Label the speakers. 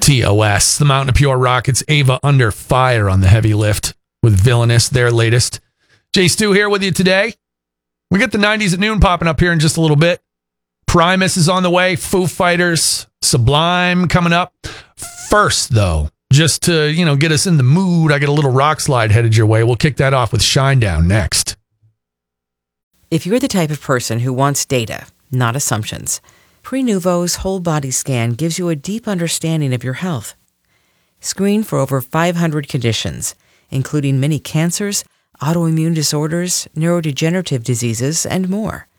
Speaker 1: TOS. The Mountain of Pure Rockets, Ava under fire on the heavy lift with Villainous, their latest. Jay Stu here with you today. We get the 90s at noon popping up here in just a little bit. Primus is on the way. Foo Fighters, Sublime coming up. First, though, just to, get us in the mood, I got a little rock slide headed your way. We'll kick that off with Shinedown next.
Speaker 2: If you're the type of person who wants data, not assumptions, Prenuvo's whole body scan gives you a deep understanding of your health. Screen for over 500 conditions, including many cancers, autoimmune disorders, neurodegenerative diseases, and more.